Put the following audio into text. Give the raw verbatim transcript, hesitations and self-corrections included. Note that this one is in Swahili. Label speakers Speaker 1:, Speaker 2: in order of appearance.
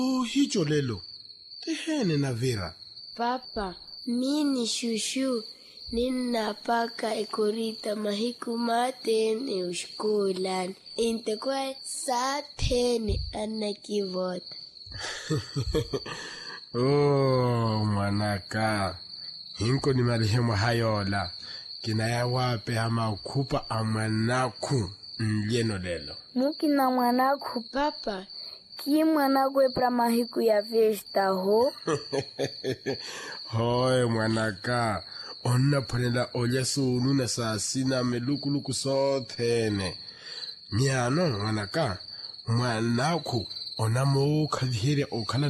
Speaker 1: Oh, hicho lelo. Tehene na Vera.
Speaker 2: Papa, mini shushu. Ninapaka ikorita mahiku matene ushkulan. Inte kwa satene anakivota.
Speaker 1: Oh, mwanaka. Hinko ni marehemu hayola. Kinaya wape hama ukupa amanaku mlieno lelo.
Speaker 3: Mukina mwanaku.
Speaker 2: Papa,
Speaker 3: ki mwanaku epra mahiku ya festa ho?
Speaker 1: Hoi mwanaka. Onna ponela olya sunu na sasina melukuluku sothene. Miano mwanaka. Mwanaku onamu kadhire okala